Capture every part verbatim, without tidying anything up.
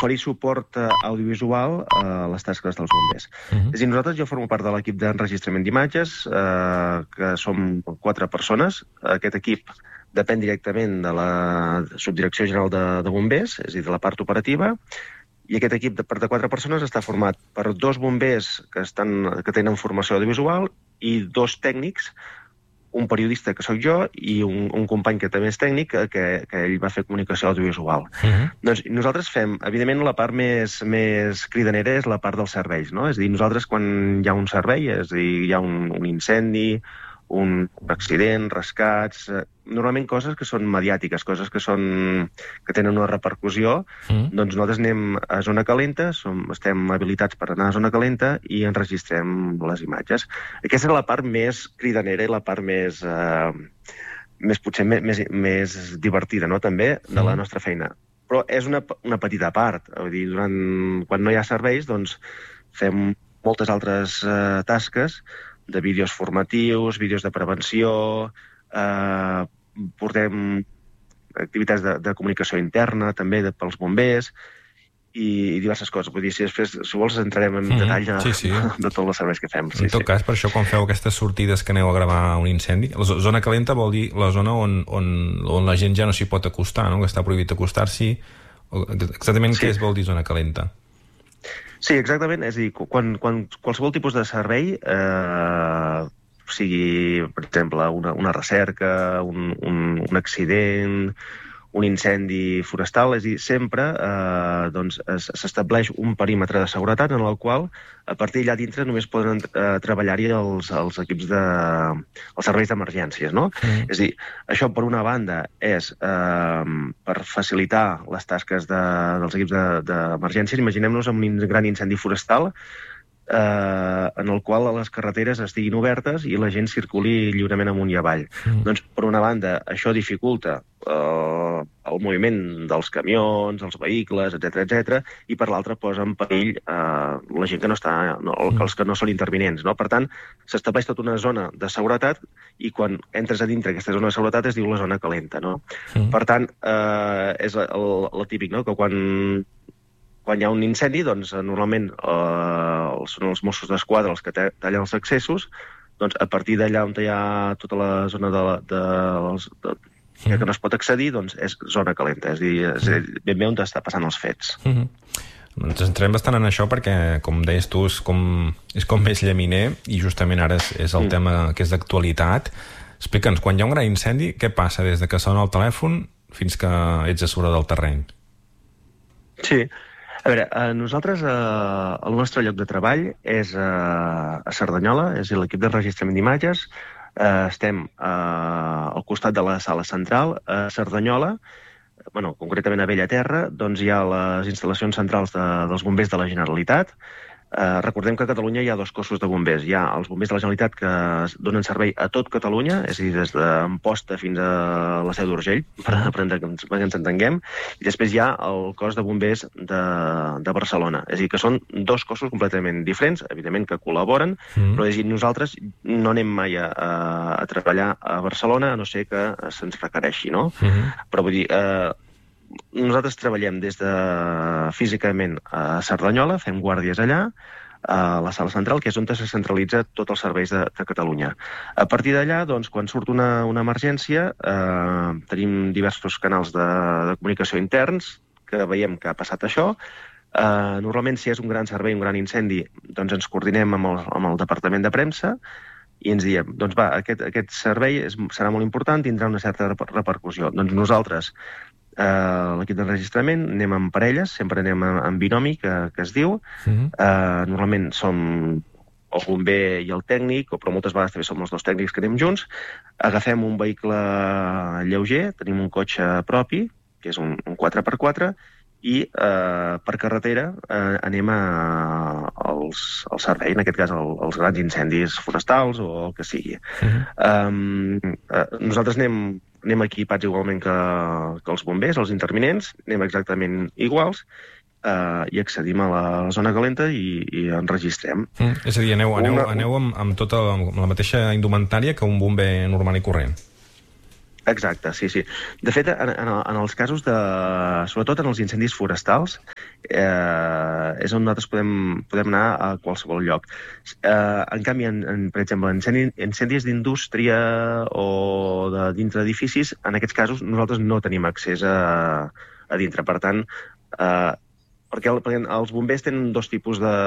oferir suport uh, audiovisual a les tasques dels bombers. Uh-huh. És a dir, nosaltres, jo formo part de l'equip d'enregistrament d'imatges, uh, que som quatre persones. Aquest equip depèn directament de la Subdirecció General de, de Bombers, és a dir, de la part operativa, i aquest equip de, de quatre persones està format per dos bombers que, estan, que tenen formació audiovisual i dos tècnics, un periodista que sóc jo i un, un company que també és tècnic, que, que ell va fer comunicació audiovisual. Uh-huh. Doncs nosaltres fem, evidentment, la part més, més cridanera és la part dels serveis, no? És a dir, nosaltres quan hi ha un servei, és a dir, hi ha un, un incendi, un accident, rescats, eh, normalment coses que són mediàtiques, coses que són que tenen una repercussió, mm. doncs nosaltres anem a zona calenta, som, estem habilitats per anar a zona calenta i enregistrem les imatges. Aquesta és la part més cridanera i la part més, eh, més potser més, més, més divertida, no?, també, de mm. la nostra feina. Però és una, una petita part. Vull dir, durant, quan no hi ha serveis, doncs fem moltes altres eh, tasques de vídeos formatius, vídeos de prevenció, eh, portem activitats de, de comunicació interna, també de, pels bombers, i, i diverses coses. Vull dir, si després, si vols, entrarem en mm, detall de, sí, sí. de, de tots els serveis que fem. Sí, en tot sí. cas, per això, quan feu aquestes sortides que aneu a gravar un incendi, la zona calenta vol dir la zona on, on, on la gent ja no s'hi pot acostar, no?, que està prohibit acostar-s'hi. Exactament sí. Què es vol dir zona calenta? Sí, exactament. És a dir, quan, quan qualsevol tipus de servei, eh, sigui, per exemple, una, una recerca, un, un, un accident, un incendi forestal, és a dir, sempre eh, doncs, s'estableix un perímetre de seguretat en el qual, a partir d'allà dintre, només poden eh, treballar-hi els, els equips de... els serveis d'emergències, no? Mm. És a dir, això, per una banda, és eh, per facilitar les tasques de, dels equips d'emergències. De, Imaginem-nos un gran incendi forestal eh, en el qual les carreteres estiguin obertes i la gent circuli lliurement amunt i avall. Mm. Doncs, per una banda, això dificulta eh, el moviment dels camions, els vehicles, etcètera, etcètera, i per l'altra posa en perill eh, la gent que no està, no, els que no són intervinents, no? Per tant, s'estableix tota una zona de seguretat i quan entres a dintre aquesta zona de seguretat es diu la zona calenta, no? Mm. Per tant, eh, és el, el típic, no?, que quan quan hi ha un incendi, doncs normalment eh, són els Mossos d'Esquadra els que tallen els accessos, doncs a partir d'allà on hi ha tota la zona de, de, de, de que no es pot accedir, doncs és zona calenta, és a dir, és ben bé on està passant els fets. Mm-hmm. Ens entrem bastant en això perquè, com deies tu, és com, és com més llaminer i justament ara és, és el mm. tema que és d'actualitat. Explica'ns, quan hi ha un gran incendi, què passa des de que sona el telèfon fins que ets a sobre del terreny? Sí. A veure, eh, nosaltres, eh, el nostre lloc de treball és eh, a Cerdanyola, és l'equip d'enregistrament d'imatges. Eh, estem eh, al costat de la sala central, a Cerdanyola, bueno, concretament a Bellaterra, doncs hi ha les instal·lacions centrals de, dels bombers de la Generalitat. Eh, recordem que a Catalunya hi ha dos cossos de bombers. Hi ha els bombers de la Generalitat que donen servei a tot Catalunya, és a dir, des d'Amposta fins a la Seu d'Urgell, per, per, per que ens entenguem, i després hi ha el cos de bombers de, de Barcelona. És a dir, que són dos cossos completament diferents, evidentment que col·laboren, mm. però és a dir, nosaltres no anem mai a, a, a treballar a Barcelona, a no ser que se'ns requereixi, no? Mm-hmm. Però vull dir... Eh, nosaltres treballem des de físicament a Cerdanyola, fem guàrdies allà, a la sala central, que és on se centralitza tots els serveis de, de Catalunya. A partir d'allà, doncs, quan surt una, una emergència, eh, tenim diversos canals de, de comunicació interns que veiem que ha passat això. Eh, normalment, si és un gran servei, un gran incendi, doncs ens coordinem amb el, amb el departament de premsa i ens diem, doncs va, aquest, aquest servei és, serà molt important, tindrà una certa repercussió. Doncs nosaltres, Uh, l'equip d'enregistrament, anem en parelles, sempre anem en, en binomi, que, que es diu. Uh-huh. Uh, normalment som el bomber i el tècnic, però moltes vegades també som els dos tècnics que anem junts. Agafem un vehicle lleuger, tenim un cotxe propi, que és un, un quatre per quatre, i uh, per carretera uh, anem a, als, al servei, en aquest cas el, als grans incendis forestals o el que sigui. Uh-huh. um, uh, nosaltres anem anem equipats igualment que, que els bombers, els intervinents, anem exactament iguals eh, i accedim a la zona calenta i, i enregistrem. Mm, és a dir, aneu, aneu, Una... aneu amb, amb tota amb la mateixa indumentària que un bomber normal i corrent. Exacte, sí, sí. De fet, en, en, en els casos de... sobretot en els incendis forestals, eh, és on nosaltres podem, podem anar a qualsevol lloc. Eh, en canvi, en, en, per exemple, en incendis d'indústria o de dintre edificis, en aquests casos nosaltres no tenim accés a, a dintre. Per tant, eh, perquè, el, perquè els bombers tenen dos tipus de...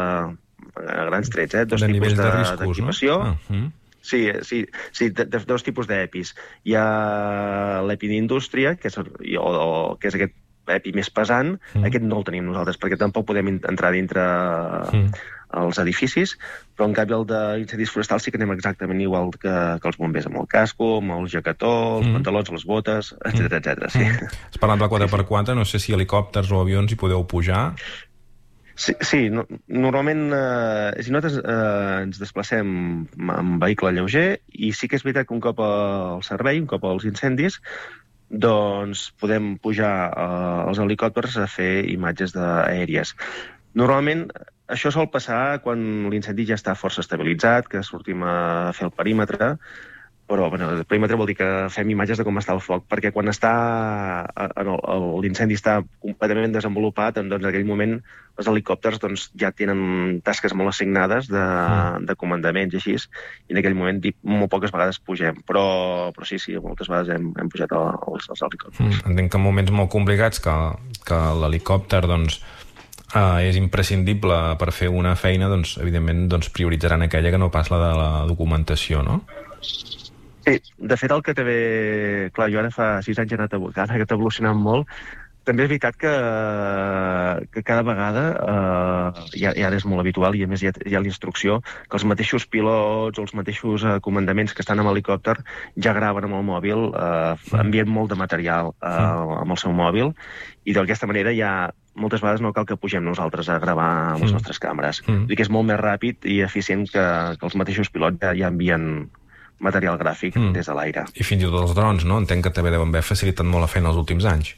grans trets, eh? Dos de tipus de riscos, d'equipació. No? Ah, mm. Sí, sí, sí de, de dos tipus d'epis. Hi ha l'epi d'indústria, que, és, o, o, que és aquest epi més pesant, mm. aquest no el tenim nosaltres, perquè tampoc podem entrar dintre mm. els edificis, però en canvi el d'incendis forestals sí que anem exactament igual que, que els bombers, amb el casco, amb el jaquetó, els mm. pantalons, les botes, etcètera, etcètera. Sí. Mm. Has parlat del quatre per quatre, sí, sí. No sé si helicòpters o avions hi podeu pujar. Sí, sí no, normalment eh, si nosaltres eh, ens desplacem amb vehicle lleuger i sí que és veritat que un cop al servei, un cop als incendis, doncs podem pujar eh, als helicòpters a fer imatges aèries. Normalment això sol passar quan l'incendi ja està força estabilitzat, que sortim a fer el perímetre, però bueno, el perímetre vol dir que fem imatges de com està el foc, perquè quan està l'incendi està completament desenvolupat, doncs en aquell moment els helicòpters doncs, ja tenen tasques molt assignades de, mm. de comandaments i així, i en aquell moment molt poques vegades pugem, però, però sí, sí, moltes vegades hem, hem pujat als, als helicòpters. Mm. Entenc que en moments molt complicats que, que l'helicòpter doncs, eh, és imprescindible per fer una feina, doncs, evidentment doncs, prioritzaran aquella que no pas la de la documentació, no? Sí, de fet el que també... Clar, jo ara fa sis anys he anat evolucionant molt. També és veritat que, que cada vegada, eh, ja, ja és molt habitual, i a més hi ha, hi ha la instrucció, que els mateixos pilots o els mateixos eh, comandaments que estan amb helicòpter ja graven amb el mòbil, eh, envien molt de material eh, amb el seu mòbil, i d'aquesta manera ja moltes vegades no cal que pugem nosaltres a gravar amb les nostres càmeres. Mm. Vull dir que és molt més ràpid i eficient que, que els mateixos pilots ja, ja envien material gràfic mm. des de l'aire. I fins i tot els drons, no? Entenc que també deuen haver facilitat molt la feina els últims anys.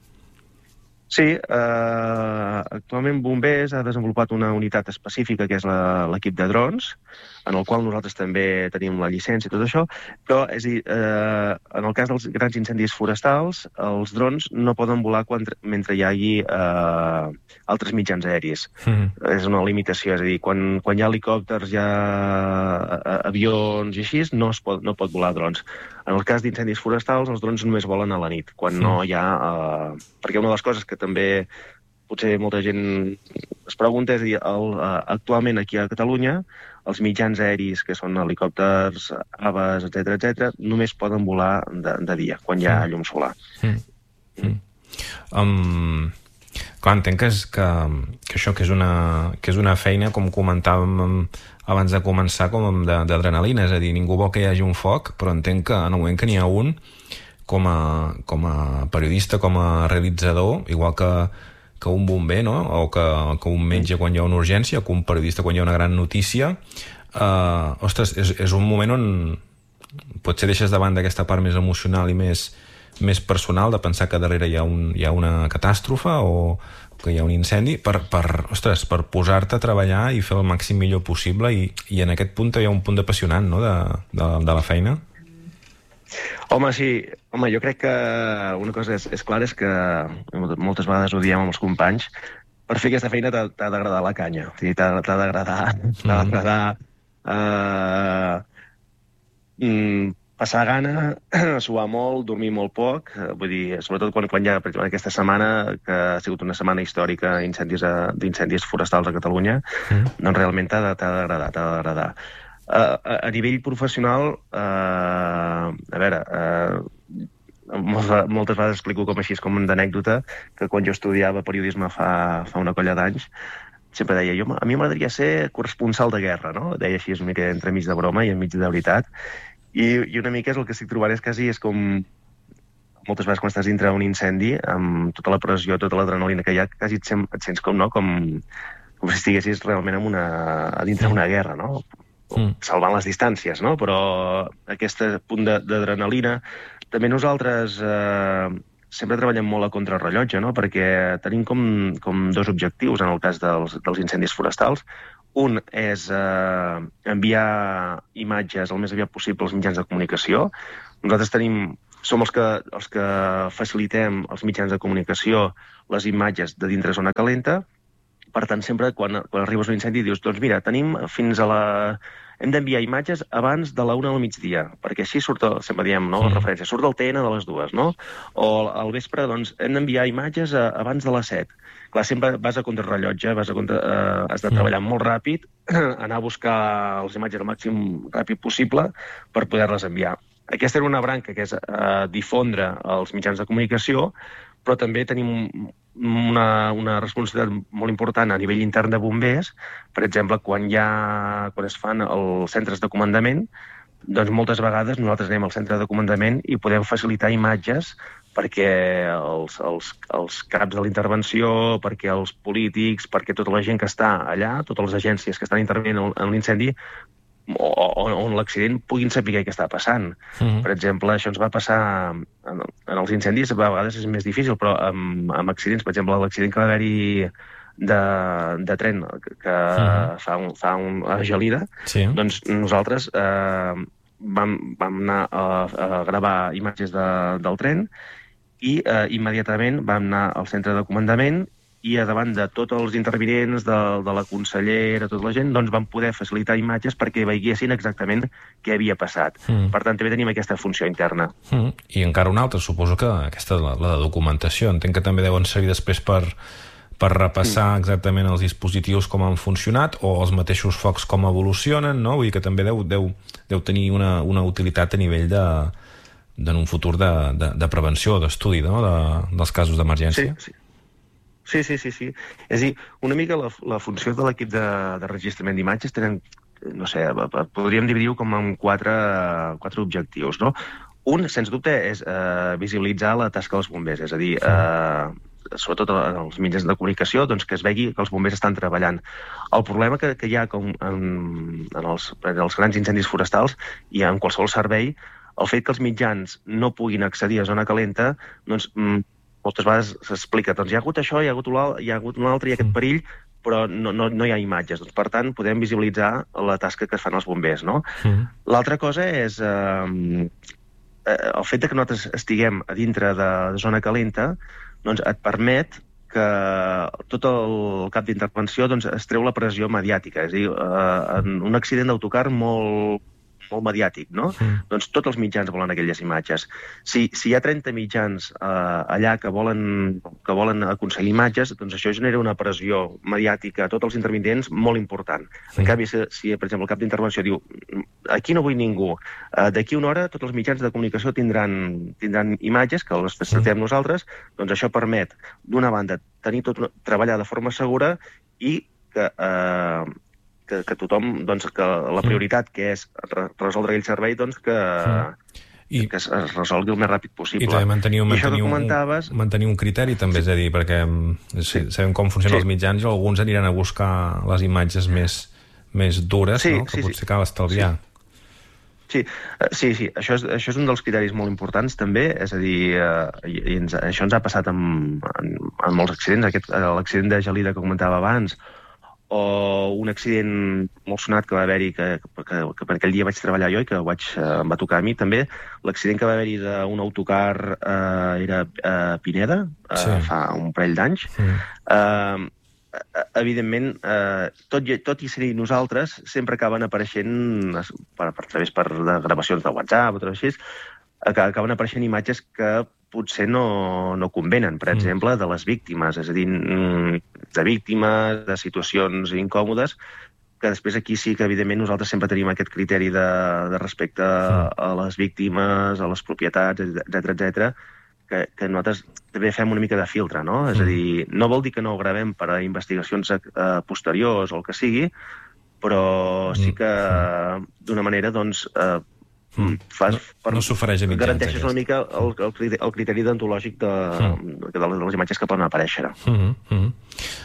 Sí, eh, actualment Bombers ha desenvolupat una unitat específica que és l'equip de drons, en el qual nosaltres també tenim la llicència i tot això, però és a dir, eh, en el cas dels grans incendis forestals, els drons no poden volar quan, mentre hi hagi eh, altres mitjans aèris. Mm. És una limitació, és a dir, quan, quan hi ha helicòpters, hi ha avions i així, no, es pot, no pot volar drons. En el cas d'incendis forestals, els drons només volen a la nit, quan mm. no hi ha... Eh, perquè una de les coses que també potser molta gent es pregunta és dir, el, uh, actualment aquí a Catalunya els mitjans aèris, que són helicòpters, aves, etcètera, etcètera, només poden volar de, de dia, quan hi ha mm. llum solar. Mm. Mm. Um, clar, entenc que, és, que, que això que és, una, que és una feina, com comentàvem abans de començar, com d'adrenalina, és a dir, ningú vol que hi hagi un foc, però entenc que en el moment que n'hi ha un, com a, com a periodista, com a realitzador, igual que que un bomber, no? O que, que un metge quan hi ha una urgència, o que un periodista quan hi ha una gran notícia, eh, ostres, és, és un moment on potser deixes davant d'aquesta part més emocional i més, més personal, de pensar que darrere hi ha, un, hi ha una catàstrofe o que hi ha un incendi, per, per, ostres, per posar-te a treballar i fer el màxim millor possible, i, i en aquest punt hi ha un punt apassionant, no?, de, de, de la feina. Home, sí. Home, jo crec que una cosa és, és clara, és que moltes vegades ho diem amb els companys, per fer aquesta feina t'ha d'agradar la canya. T'ha d'agradar t'ha d'agradar eh, passar gana, suar molt, dormir molt poc. Vull dir, sobretot quan, quan hi ha, per exemple, aquesta setmana, que ha sigut una setmana històrica d'incendis forestals a Catalunya, mm. doncs realment t'ha d'agradar, t'ha d'agradar. Uh, a, a nivell professional, uh, a veure, uh, moltes, moltes vegades explico com així, com d'anècdota, que quan jo estudiava periodisme fa, fa una colla d'anys, sempre deia, jo, a mi m'agradaria ser corresponsal de guerra, no? Deia així, una mica entremig de broma i enmig de veritat. I, i una mica és el que estic trobant, és quasi és com... Moltes vegades quan estàs dintre d'un incendi, amb tota la pressió, tota l'adrenalina que hi ha, quasi et, sem, et sents com, no? Com, com si estiguessis realment en una, a dintre d'una guerra, no? Mm. Salvant les distàncies, no? Però aquest punt d'adrenalina... També nosaltres eh, sempre treballem molt a contrarrellotge, no? Perquè tenim com, com dos objectius en el cas dels, dels incendis forestals. Un és eh, enviar imatges el més aviat possible als mitjans de comunicació. Nosaltres tenim som els que, els que facilitem als mitjans de comunicació les imatges de dintre zona calenta. Per tant, sempre quan, quan arribes a un incendi dius, doncs mira, tenim fins a la... hem d'enviar imatges abans de la una del migdia, perquè així surt, el, sempre diem, no?, la referència, surt el T N de les dues, no? O al vespre, doncs, hem d'enviar imatges a, abans de les set. Clar, sempre vas a contrarrellotge, vas a contra, eh, has de treballar molt ràpid, anar a buscar les imatges el màxim ràpid possible per poder-les enviar. Aquesta era una branca que és eh, difondre els mitjans de comunicació, però també tenim una, una responsabilitat molt important a nivell intern de bombers. Per exemple, quan, hi ha, quan es fan els centres de comandament, doncs moltes vegades nosaltres anem al centre de comandament i podem facilitar imatges perquè els, els, els caps de la intervenció, perquè els polítics, perquè tota la gent que està allà, totes les agències que estan intervenint en l'incendi, o, o on l'accident puguin saber què està passant. Mm-hmm. Per exemple, això ens va passar en, en els incendis, a vegades és més difícil, però amb, amb accidents, per exemple, l'accident que va haver-hi de, de tren que mm-hmm. fa, un, fa un, a Gelida, sí. Doncs nosaltres eh, vam, vam anar a, a gravar imatges de, del tren i eh, immediatament vam anar al centre de comandament i a davant de tots els intervinents, de, de la consellera, tota la gent, doncs vam poder facilitar imatges perquè veiessin exactament què havia passat. Mm. Per tant, també tenim aquesta funció interna. Mm. I encara una altra, suposo que aquesta, la, la de documentació. Entenc que també deuen servir després per, per repassar mm. exactament els dispositius com han funcionat o els mateixos focs com evolucionen, no? Vull dir que també deu, deu, deu tenir una, una utilitat a nivell de, de en un futur de, de, de prevenció, d'estudi, no? de, dels casos d'emergència. Sí, sí. Sí, sí, sí, sí. És a dir, una mica la, la funció de l'equip de, de registrament d'imatges tenen, no sé, podríem dividir-ho com en quatre, quatre objectius, no? Un, sens dubte, és eh, visibilitzar la tasca dels bombers, és a dir, eh, sobretot en els mitjans de comunicació, doncs que es vegi que els bombers estan treballant. El problema que, que hi ha com en, en, els, en els grans incendis forestals i en qualsevol servei, el fet que els mitjans no puguin accedir a zona calenta, doncs moltes vegades s'explica, doncs hi ha hagut això, hi ha hagut, hi ha hagut un altre, hi ha aquest perill, però no, no, no hi ha imatges. Doncs, per tant, podem visibilitzar la tasca que fan els bombers, no? Mm. L'altra cosa és eh, el fet de que nosaltres estiguem a dintre de, de zona calenta, doncs et permet que tot el cap d'intervenció doncs, es treu la pressió mediàtica. És a dir, eh, en un accident d'autocar molt molt mediàtic, no? Mm. Doncs tots els mitjans volen aquelles imatges. Si, si hi ha trenta mitjans eh, allà que volen, que volen aconseguir imatges, doncs això genera una pressió mediàtica a tots els intervinents molt important. Mm. En canvi, si, si, per exemple, el cap d'intervenció diu aquí no vull ningú, eh, d'aquí una hora tots els mitjans de comunicació tindran, tindran imatges que les tractem mm. nosaltres, doncs això permet, d'una banda, tenir tot, treballar de forma segura i que... Eh, Que, que tothom, doncs, que la prioritat que és resoldre aquell servei, doncs, que, I, que es, es resolgui el més ràpid possible. I també mantenir, un, mantenir, I comentaves... un, mantenir un criteri, també, sí. És a dir, perquè sí. sabem com funcionen sí. els mitjans i alguns aniran a buscar les imatges més, més dures, sí, no? que sí, potser sí. cal estalviar. Sí. Sí, sí, sí. Això, és, això és un dels criteris molt importants, també, és a dir, eh, i, i ens, això ens ha passat en, en, en molts accidents. Aquest, l'accident de Gelida que comentava abans, o un accident molt sonat que va haver-hi, que, que, que per aquell dia vaig treballar jo i que vaig, eh, em va tocar a mi també, l'accident que va haver-hi d'un autocar eh, era a Pineda, eh, sí. fa un parell d'anys. Sí. Eh, evidentment, eh, tot, tot i ser nosaltres, sempre acaben apareixent, per, per través per de gravacions de WhatsApp o tot així, acaben apareixent imatges que potser no, no convenen, per exemple, de les víctimes, és a dir, de víctimes, de situacions incòmodes, que després aquí sí que, evidentment, nosaltres sempre tenim aquest criteri de, de respecte a les víctimes, a les propietats, etcètera, etcètera, que, que nosaltres també fem una mica de filtre, no? És a dir, no vol dir que no ho gravem per a investigacions eh, posteriors o el que sigui, però sí que d'una manera, doncs, eh, Mm. Fas, per, no s'ofereix a mitjans. Garanteixes una mica el, el, el criteri deontològic de, mm. de, de les imatges que poden aparèixer. Mm -hmm. Mm -hmm.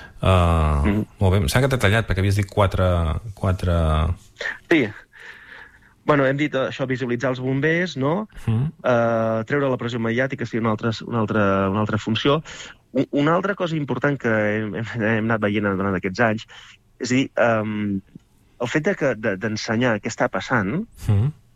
Uh, mm. Molt bé, em sembla que t'he tallat perquè havies dit quatre... quatre... Sí. Bueno, hem dit això, visibilitzar els bombers, no? Mm. Uh, treure la pressió mediàtica, sí, una altra, una altra, una altra funció. Una altra cosa important que hem, hem anat veient durant aquests anys, és a dir, um, el fet d'ensenyar de, què està passant, mm.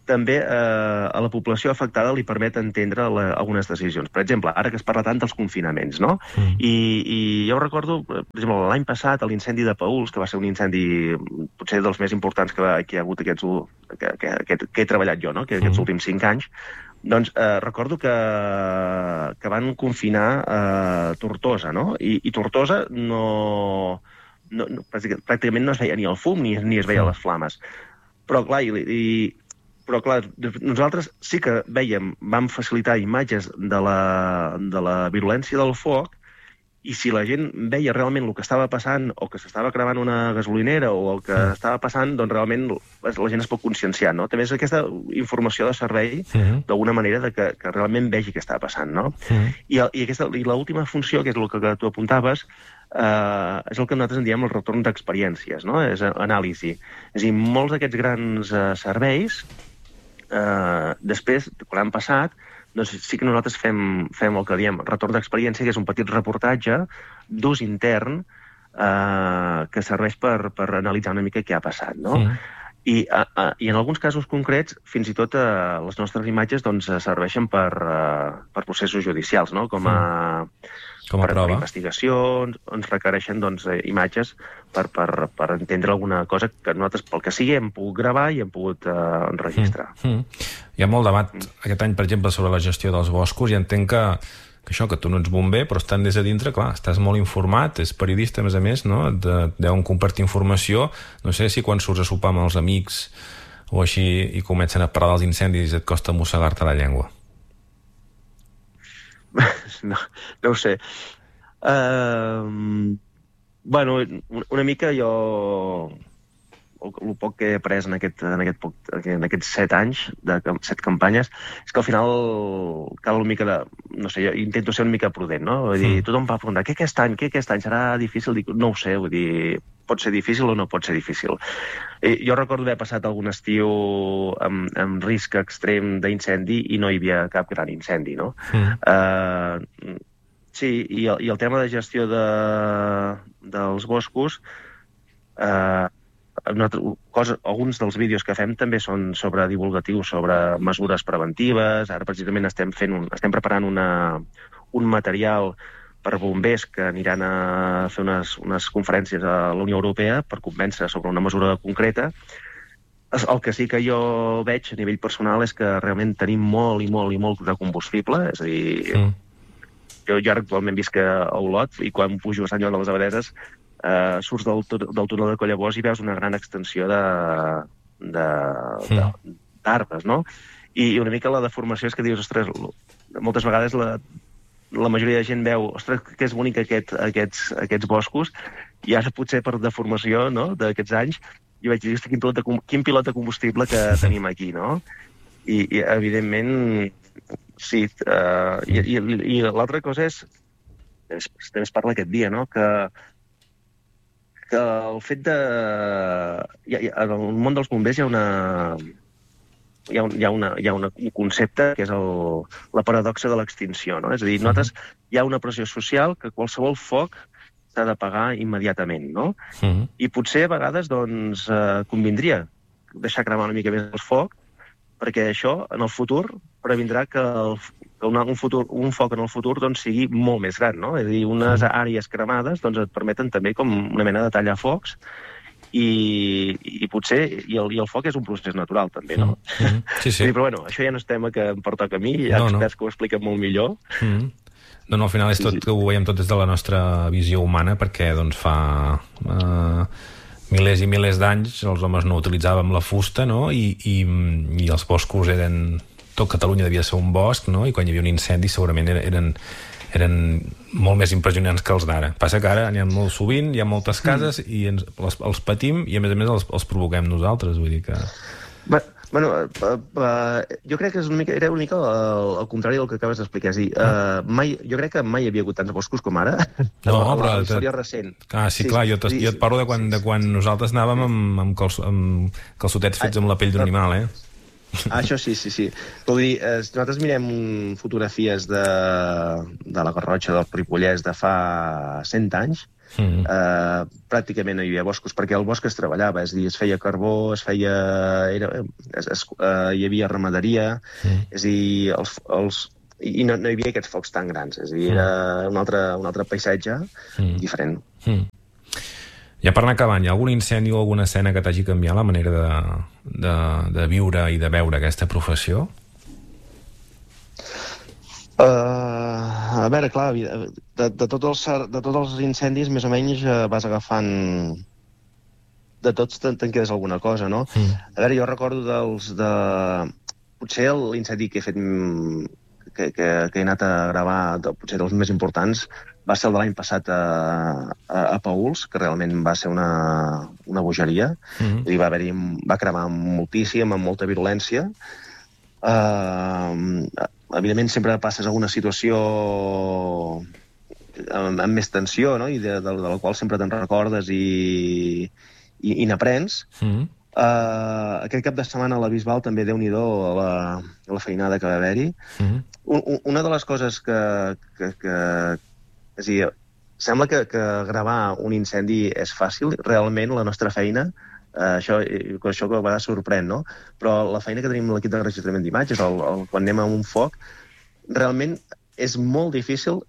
també eh, a la població afectada li permet entendre la, algunes decisions. Per exemple, ara que es parla tant dels confinaments, no? Mm. I, I jo recordo, per exemple, l'any passat, l'incendi de Paüls, que va ser un incendi potser dels més importants que, va, que hi ha hagut aquests, que, que, que, que he treballat jo, no? Que aquests mm. últims cinc anys, doncs eh, recordo que, que van confinar eh, Tortosa, no? I, i Tortosa no, no, no... pràcticament no es veia ni el fum ni, ni es veia mm. les flames. Però, clar, i, i Però, clar, nosaltres sí que veiem, vam facilitar imatges de la, de la virulència del foc, i si la gent veia realment el que estava passant, o que s'estava cremant una gasolinera, o el que mm. estava passant, doncs realment la gent es pot conscienciar, no? També és aquesta informació de servei, mm. d'alguna manera, de que, que realment vegi què està passant, no? Mm. I, i, aquesta, i l'última funció, que és el que, que tu apuntaves, eh, és el que nosaltres en diem el retorn d'experiències, no? És anàlisi. És a dir, molts d'aquests grans eh, serveis, Uh, després, quan han passat, doncs sí que nosaltres fem, fem el que diem retorn d'experiència, que és un petit reportatge d'ús intern uh, que serveix per, per analitzar una mica què ha passat, no? Mm. I, uh, uh, I en alguns casos concrets, fins i tot uh, les nostres imatges doncs, serveixen per, uh, per processos judicials, no? Com a... Mm. Com a per, prova. Per investigacions, ens requereixen doncs, imatges per, per, per entendre alguna cosa que nosaltres, pel que sigui, hem pogut gravar i hem pogut eh, enregistrar. Mm. Mm. Hi ha molt debat mm. aquest any, per exemple, sobre la gestió dels boscos, i entenc que, que això, que tu no ets bomber, però estan des de dintre, clar, estàs molt informat, és periodista, a més a més, no? De, deuen compartir informació. No sé si quan surts a sopar amb els amics o així i comencen a parlar dels incendis et costa mossegar-te la llengua. No, no ho sé. Uh, bueno, una mica jo... El, el poc que he après en, aquest, en, aquest poc, en aquests set anys, de set campanyes, és que al final cal una mica de... No sé, jo intento ser una mica prudent, no? Vull dir, tothom va preguntar, què aquest any, què aquest any? Serà difícil? Dic, no ho sé, vull dir, pot ser difícil o no pot ser difícil. I jo recordo haver passat algun estiu amb, amb risc extrem d'incendi i no hi havia cap gran incendi, no? Mm. Uh, sí, i el, i el tema de gestió de, dels boscos, uh, cosa, alguns dels vídeos que fem també són sobre divulgatius, sobre mesures preventives. Ara precisament estem, fent un, estem preparant una, un material per bombers que aniran a fer unes, unes conferències a la Unió Europea per convèncer sobre una mesura concreta. El que sí que jo veig a nivell personal és que realment tenim molt i molt i molt de combustible, és a dir, sí. jo, jo actualment visc a Olot i quan pujo a Sant Joan de les Abadesses eh, surts del, del túnel de Collabós i veus una gran extensió de, de, sí. de, d'arbres, no? I una mica la deformació és que dius, ostres, moltes vegades la la majoria de gent veu, ostres, que és bonic aquest, aquests, aquests boscos, i ara potser per deformació, no?, d'aquests anys, jo vaig dir, hosti, quin pilot de, quin pilot de combustible que tenim aquí, no? I, i evidentment, sí. Uh, i i, i l'altra cosa és, també es parla aquest dia, no?, que, que el fet de... Ja, ja, en el món dels bombers hi ha una... Hi ha, un, hi ha, una, hi ha una, un concepte que és el, la paradoxa de l'extinció, no? És a dir, nosaltres hi ha una pressió social que qualsevol foc s'ha de pagar immediatament, no? Uh-huh. I potser a vegades doncs, eh, convindria deixar cremar una mica més el foc, perquè això en el futur previndrà que, el, que una, un, futur, un foc en el futur doncs, sigui molt més gran, no? És a dir, unes uh-huh. àrees cremades doncs, et permeten també com una mena de tallar focs. I, i potser i el, i el foc és un procés natural també, no? Mm-hmm. Sí, sí. Però bueno, això ja no és tema que em pertoca a mi, hi ha no, experts no. que ho expliquen molt millor. Mm-hmm. No, no, al final és tot, sí, sí. ho veiem tot des de la nostra visió humana, perquè doncs fa uh, milers i milers d'anys els homes no utilitzàvem la fusta, no? I, i, i els boscos eren... Tot Catalunya devia ser un bosc, no? I quan hi havia un incendi segurament eren... eren molt més impressionants que els d'ara. Passa que ara n'hi ha molt sovint, hi ha moltes cases mm. i ens, els, els patim i a més a més els, els provoquem nosaltres, vull dir que... Bé, bueno, uh, uh, jo crec que és una mica, era una mica el, el contrari del que acabes d'explicar. És dir, uh, mai, jo crec que mai hi havia hagut tants boscos com ara. No, la, però... La història recent. Ah, sí, sí clar, jo, sí, jo et parlo de quan, de quan nosaltres anàvem amb, amb, calç, amb calçotets fets amb la pell d'un animal, eh? Ah, això sí, sí, sí. Vull dir, eh, nosaltres mirem fotografies de, de la Garrotxa del Ripollès de fa cent anys mm. eh, pràcticament no hi havia boscos, perquè el bosc es treballava, és a dir, es feia carbó, es feia... Era, es, es, eh, hi havia ramaderia, mm. és a dir, els... els i no, no hi havia aquests focs tan grans, és a dir, era un altre, un altre paisatge mm. diferent. Mm. Ja per anar acabant, hi ha algun incendi o alguna escena que t'hagi canviat la manera de, de, de viure i de veure aquesta professió? Uh, a veure, clar, de, de, tots els, de tots els incendis més o menys uh, vas agafant... De tots te'n quedes alguna cosa, no? Mm. A veure, jo recordo dels... de... Potser l'incendi que he fet... Que, que, que he anat a gravar, de, potser dels més importants, va ser el de l'any passat a, a, a Paüls, que realment va ser una, una bogeria. Mm-hmm. I va haver-hi, va cremar moltíssim, amb molta virulència. Uh, evidentment, sempre passes alguna situació amb, amb més tensió, no? I de, de, de la qual sempre te'n recordes i, i, i n'aprens. Mm-hmm. Uh, aquest cap de setmana a la Bisbal també Déu-n'hi-do la, la feinada que va haver-hi. Mm-hmm. Un, una de les coses que... que, que és a dir, sembla que, que gravar un incendi és fàcil. Realment la nostra feina, uh, això, això que a vegades sorprèn, no? Però la feina que tenim l'equip de registrament d'imatges, el, el, quan anem a un foc, realment és molt difícil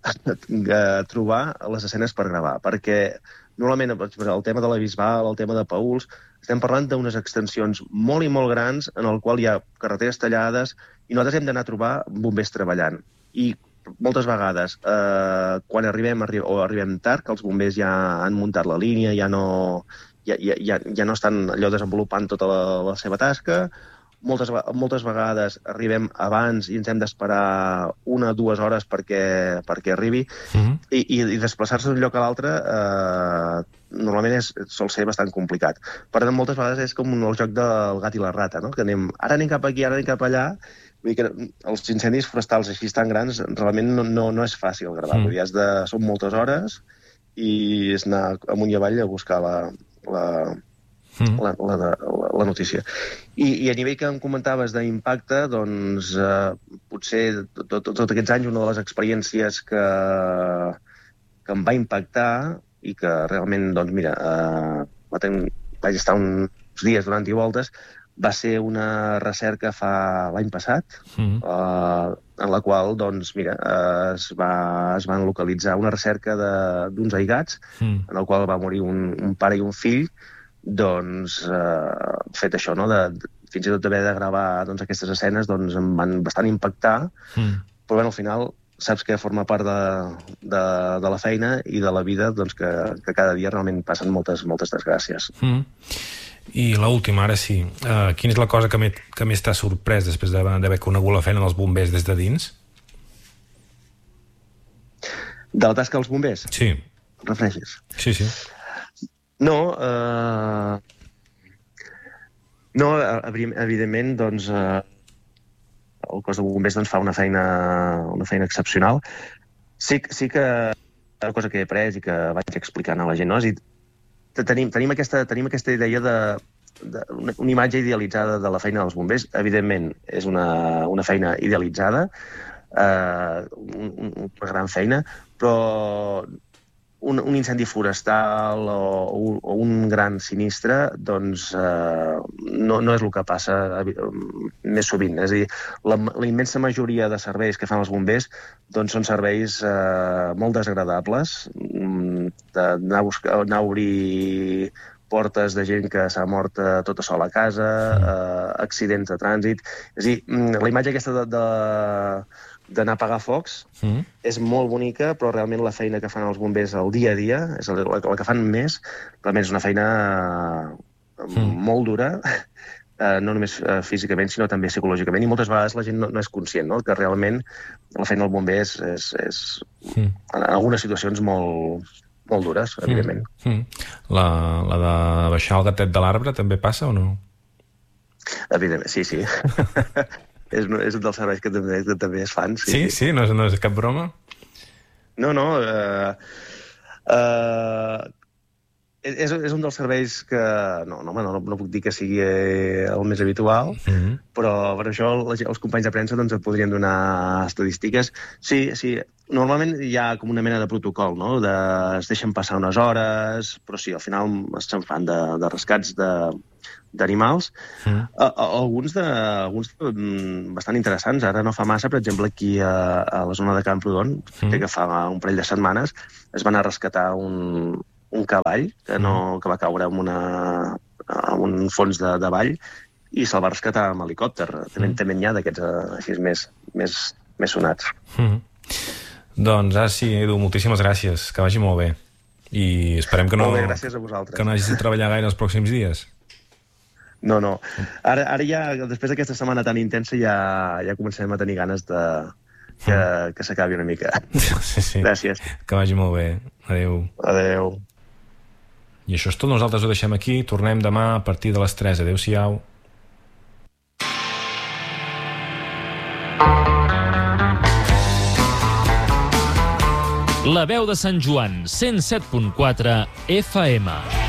trobar les escenes per gravar, perquè normalment el tema de la Bisbal, el tema de Paüls, estem parlant d'unes extensions molt i molt grans en el qual hi ha carreteres tallades i nosaltres hem d'anar a trobar bombers treballant. I moltes vegades, eh, quan arribem arri o arribem tard, que els bombers ja han muntat la línia, ja no, ja, ja, ja no estan allò desenvolupant tota la, la seva tasca, moltes, moltes vegades arribem abans i ens hem d'esperar una o dues hores perquè, perquè arribi, mm-hmm. i, i, i desplaçar-se d'un lloc a l'altre eh, normalment és, sol ser bastant complicat. Per tant, moltes vegades és com el joc del gat i la rata, no? Que anem, ara anem cap aquí, ara anem cap allà. Vull dir que els incendis forestals així tan grans realment no, no, no és fàcil gravar. Mm. Vull dir, has de, són moltes hores i és anar amunt i avall a buscar la... la Mm. La, la, la, la notícia. I, I a nivell que em comentaves d'impacte, doncs eh, potser tots tot, tot aquests anys una de les experiències que, que em va impactar i que realment, doncs mira, eh, vaig estar uns dies donant-hi voltes, va ser una recerca fa l'any passat, mm. eh, en la qual, doncs, mira, eh, es, va, es van localitzar una recerca d'uns aigats, mm. en el qual va morir un, un pare i un fill, doncs, eh, fet això, no? De, de, fins i tot d'haver de gravar doncs, aquestes escenes, doncs em van bastant impactar, mm. però bé, al final saps que forma part de, de, de la feina i de la vida, doncs, que, que cada dia realment passen moltes, moltes desgràcies. Mm. I l'última, ara sí, uh, quina és la cosa que, me, que més t'ha sorprès després d'haver conegut la feina dels bombers des de dins? De la tasca dels bombers? Sí. Refereixes? Sí, sí. No, eh... no, evidentment, doncs, eh... el cos de bombers doncs, fa una feina, una feina excepcional. Sí, sí que una cosa que he après i que vaig explicant a la gent, no? És dir, tenim, tenim, aquesta, tenim aquesta idea de, de una, una imatge idealitzada de la feina dels bombers. Evidentment, és una, una feina idealitzada, eh, un, una gran feina, però Un, un incendi forestal o, o un gran sinistre, doncs eh, no, no és el que passa eh, més sovint. És a dir, la, la immensa majoria de serveis que fan els bombers doncs són serveis eh, molt desagradables, d'anar a, buscar, anar a obrir portes de gent que s'ha mort eh, tota sola a casa, eh, accidents de trànsit... És a dir, la imatge aquesta de... de d'anar a apagar focs, mm. és molt bonica, però realment la feina que fan els bombers el dia a dia, és la, la que fan més, realment és una feina mm. molt dura, eh, no només eh, físicament, sinó també psicològicament, i moltes vegades la gent no, no és conscient, no? Que realment la feina del bomber és, és, és mm. en algunes situacions molt, molt dures, evidentment. Mm. Mm. La, la de baixar el gatet de l'arbre també passa o no? Evidentment, sí, sí. És, és un dels serveis que també, que també es fan. Sí, sí, sí? No, és, no és cap broma? No, no. Uh, uh, és, és un dels serveis que... No, no, no, no puc dir que sigui el més habitual, mm-hmm. però per això els companys de premsa doncs, et podrien donar estadístiques. Sí, sí, normalment hi ha com una mena de protocol, no? De, es deixen passar unes hores, però sí, al final se'n fan de, de rescats de... d'animals, mm. a, a, alguns, de, alguns de, bastant interessants. Ara no fa massa, per exemple, aquí a, a la zona de Camprodon, mm. que fa un parell de setmanes, es van a rescatar un, un cavall que, no, mm. que va caure en, una, en un fons de, de vall i se'l va rescatar amb helicòpter. També, mm. també n'hi ha d'aquests així més, més, més sonats. Mm. Doncs ara sí, Edu, moltíssimes gràcies, que vagi molt bé. I esperem que no, molt bé, gràcies a vosaltres. Que no hagis de treballar gaire els pròxims dies. No, no. Ara, ara ja, després d'aquesta setmana tan intensa, ja, ja comencem a tenir ganes de que, que s'acabi una mica. Sí, sí. Gràcies. Que vagi molt bé. Adéu. Adéu. I això és tot. Nosaltres ho deixem aquí. Tornem demà a partir de les tres. Adéu-siau. La veu de Sant Joan, cent set punt quatre F M.